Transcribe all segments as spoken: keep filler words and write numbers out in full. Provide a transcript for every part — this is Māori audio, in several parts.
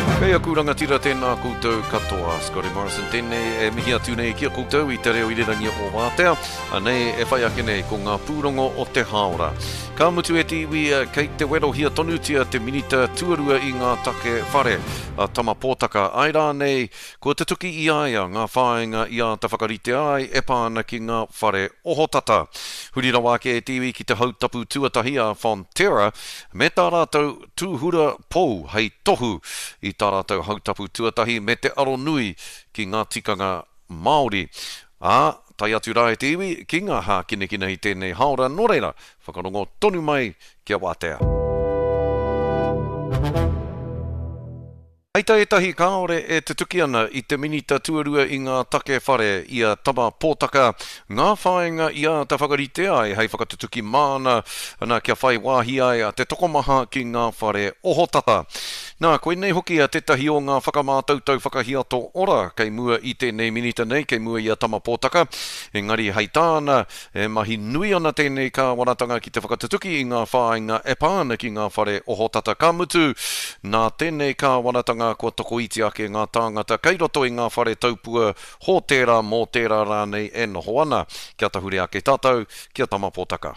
Kei aku rangatira tēnā koutou katoa, Scotty Morrison tēnei e mihi atu nei kia koutou I te reo I rerangi o Wātea, anei e whai ake nei ko ngā pūrongo o te haora. Ka mutu e tiwi kei te wero hia tonutia te minita tuarua I ngā take whare a tama pōtaka. Ai rā nei, ko te tuki I aia ngā whāinga I a ta whakarite ai e pāna ki ngā whare ohotata. Hurira wāke e tiwi ki te hautapu tuatahi a Fonterra, me tā rātou tūhura pou hei tohu I tā rātou hautapu tuatahi me te aro nui ki ngā tikanga Māori. Ā, tai atu rā e te iwi, ki ngā hā kinekina I tēnei haora nō reira, whakarongo tonu mai kia Wātea. Aita e tahi kāore e te tuki ana I te minita tuarua I ngā take whare I a tama pōtaka ngā whāinga I a ta whakarite ai hei whakatutuki māna ana kia whai wāhi ai a te tokomaha ki ngā whare ohotata. Nā, koe nei hoki a te tahi o ngā whakamātautau whakahiato ora kei mua I tēnei minita nei, kei mua I a tama pōtaka. Engari hei tāna e mahi nui ana tēnei ka waratanga ki te whakatutuki I ngā whāinga e pāna ki ngā whare ohotata. Ka mutu nā tēnei ka waratanga kua toko iti ake ngā tāngata kei roto I ngā whare taupua hō tērā mō tērā rānei e noho ana. Kia tahuri ake tātou, kia tama pōtaka.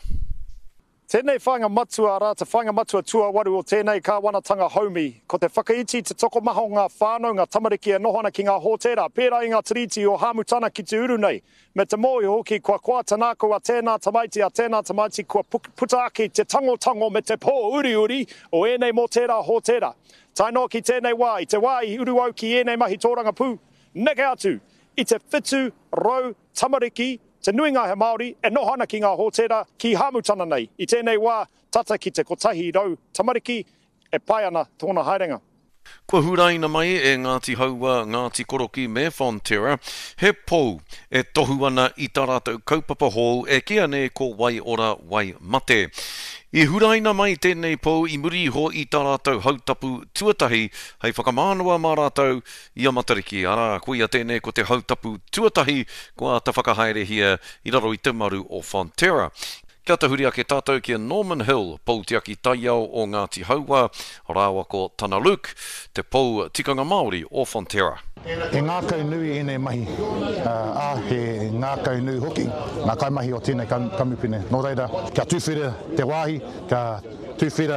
Tēnei whāinga matua rā, te whāinga matua tuawaru o tēnei ka wanatanga haumi. Ko te whakaiti te tokomaha o ngā whānau, ngā tamariki e nohana ki ngā hōtera. Pērā I ngā tiriti o hāmutana ki te uru nei. Me te mōi hoki kua kua tanako a tēnā tamaiti a tēnā tamaiti kua puta ake te tango tango me te pō uri uri o ēnei mō tērā hōtera. Tai no ki tēnei wā, I te wā I uru au ki ēnei mahi tōranga pū. Neke atu, I te whitu rau tamariki, te nuinga he Māori e nohana ki ngā hōtera ki hāmutana nei. I tēnei wā, tata ki te kotahi rau tamariki e pai ana tōna haerenga. Kua huraina mai e Ngāti Haua, Ngāti Koroki me Fonterra, he pou e tohu ana I tā rātou kaupapa hou e kia ne ko wai ora wai mate. I huraina mai tēnei pou I muri ho I tā rātou hautapu tuatahi hei whakamānua mā rātou I a matariki. Ara, kuia tēnei ko te hautapu tuatahi kua ta whakahaere hia I raro I te maru o Fonterra. Kia tahuri ake tātou kia Norman Hill, pou te aki taiao o Ngāti Haua, rāua ko Tana Luke, te pou tikanga Māori o Fonterra. E ngā kau nui e nei mahi, uh, a he ngā kau nui hoki, ngā kaimahi o tēnei kamupine. Nō reira, kia tūwhira te wāhi, kia tūwhira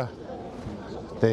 te,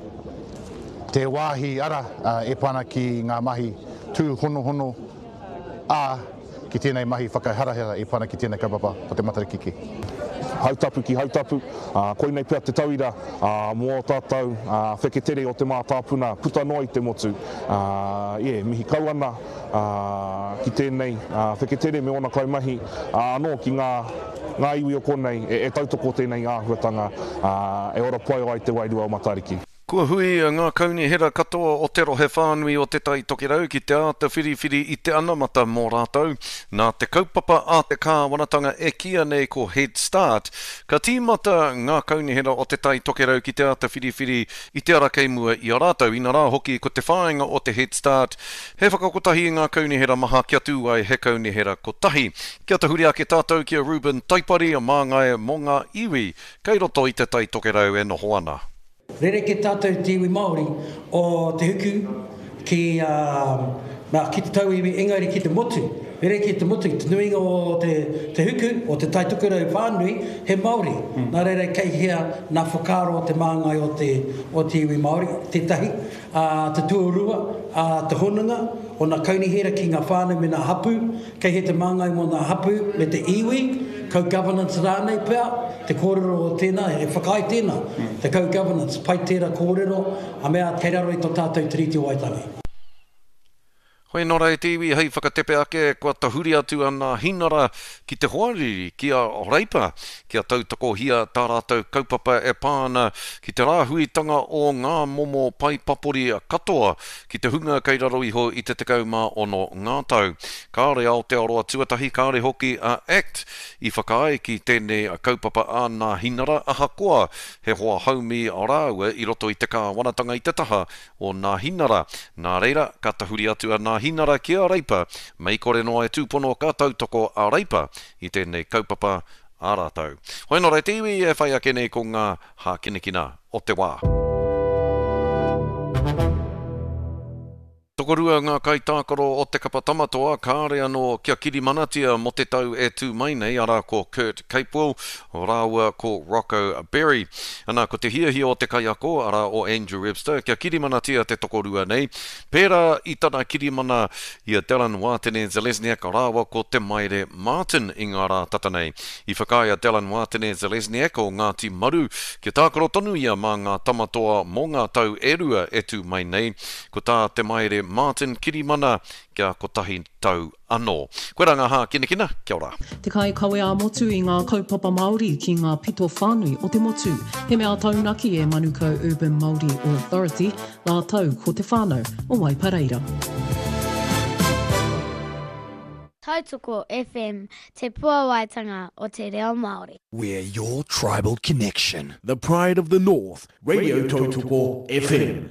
te wāhi ara uh, e pana ki ngā mahi tū hono hono, a ki tēnei mahi whakaharahara e pana ki tēnei kaupapa o te matarikiki. Hautapu ki hautapu, uh, koi nei pia te tauira, uh, mō tātou, uh, wheketere o te mā tāpuna, puta noa I te motu. Uh, yeah, mihi kau ana uh, ki tēnei, uh, wheketere me ona kaimahi, uh, no ki ngā, ngā iwi o konei, e, e tautoko tēnei āhuatanga, uh, e ora pai ai te wairua o matariki. Kua hui ngā kauni hera katoa o te rohe whānui o te tai tokirau ki te āta whiriwhiri I te anamata mō rātou. Nā te kaupapa a te kāwanatanga e kia nei ko Head Start. Ka tīmata ngā kauni hera o te tai tokirau ki te āta whiriwhiri I te ara kei mua I a rātou. Ina rā hoki ko te whāinga o te Head Start. He whakakotahi ngā kauni hera maha kia tū ai he kauni hera kotahi. Kia tahuri ake tātou kia Ruben Taipari a māngai mō ngā iwi. Kei roto I te tai tokirau e noho ana. Rere ke tātou te iwi Māori o te huku ki, uh, ki te tau iwi engari ki te motu. Rere ki te motu, te nuinga o te, te huku o te taitukura whānui he Māori. Mm. Nā rere kei hea nā whakaro o te māngai o te, o te iwi Māori, te tahi, uh, te tuarua, uh, te honunga, o nā kaunihera ki ngā whānau me nā hapu, kei he te māngai mo nā hapu me te iwi, co-governance rānei pēr, te kōrero o tēnā, e whakai tēnā, mm. te co-governance, pai tērā kōrero, a mea kei raro I tō tātou tiriti o Waitangi. Hoi nō rei tiwi, hei whakatepe ake, kua tahuri atu ana hinara ki te hoariri, kia reipa, kia tautoko hia tā rātou kaupapa e pāna, ki te rāhuitanga o ngā momo pai papori katoa, ki te hunga kei raro iho I te tekau mā ono ngātau. Kāre Aotearoa tuatahi, kāre hoki a ACT, I whakaai ki tēnei kaupapa a nā hinara ahakoa, he hoa haumi a rāua I roto I te kā wanatanga I te taha o nā hinara. Nā reira, ka tahuri atu ana hinara kia reipa, mei kore noa e tūpono ka tautoko a reipa I tēnei kaupapa a rātou. Hoi nō rei tiwi e whai ake nei ko ngā hākinekina o te wā. tokorua ngā kaitākaro o te kapa tamatoa, kāre anō kia kiri manatia mo te tau e tū mai nei, ara ko Kurt Capewell, rāua ko Rocco Berry. Ana ko te hiahia o te kaiako, ara o Andrew Webster, kia kiri manatia te tokorua nei. Pērā i tāna kiri mana ia Dylan Watene-Zelezniak, rāua ko te maere Martin i ngā rā tata nei. I whakaia Dylan Watene-Zelezniak o Ngāti Maru, kia tākaro tonu ia mā ngā tamatoa mō ngā tau erua e tū mai nei, ko tā te maere Martin Kirimana kia kotahi tau anō. Koe ranga hā, kina kina, kia ora. Te kai kawe a motu i ngā kaupapa Māori ki ngā pito whānui o te motu. He mea taunaki e Manukau Urban Māori Authority, ngā tau ko te whānau o Waipareira. Tautoko F M, te puawaitanga o te reo Māori. We're your tribal connection. The pride of the North. Radio Tautoko F M.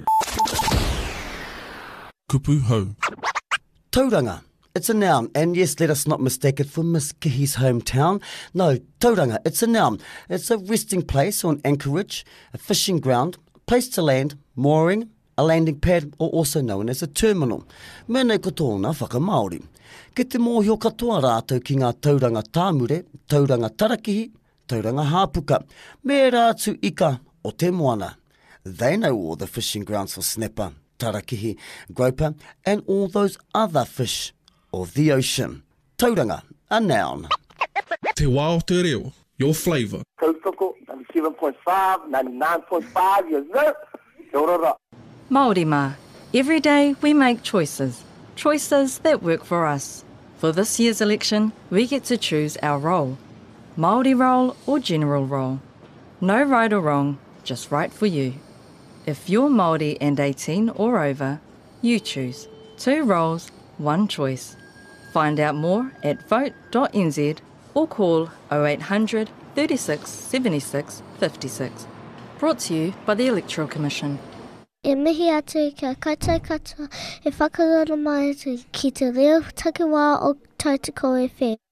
Kupu hau. Tauranga. It's a noun, and yes, let us not mistake it for Miss Kihi's hometown. No, Tauranga, it's a noun. It's a resting place or an anchorage, a fishing ground, a place to land, mooring, a landing pad, or also known as a terminal. Mēnei ko tōna whakamaori. Ke te mōhio katoa rātou ki ngā tauranga tāmure, tauranga tarakihi, tauranga hāpuka, me rātu ika o te moana. They know all the fishing grounds for snapper, tarakihi, groper, and all those other fish of the ocean. Tauranga, a noun. Te wā o te reo, your flavour. Tautoko, ninety-seven point five, ninety-nine point five, yes, sir. Kia ora. Māori mā, every day we make choices. Choices that work for us. For this year's election, we get to choose our role. Māori role or general role. No right or wrong, just right for you. If you're Māori and eighteen or over, you choose. Two roles, one choice. Find out more at vote dot n z or call oh eight hundred, thirty-six, seventy-six, fifty-six. Brought to you by the Electoral Commission. E mihi atu kia kaitai katoa e whakarara mai atu ki te reo takiwā o Tautoko F M.